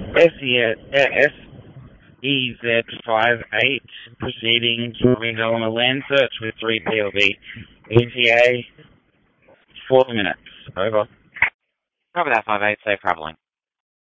SEZ58 proceedings reveal on a land search with 3 PLB. ETA 40 minutes. Over. Cover that 58, safe travelling.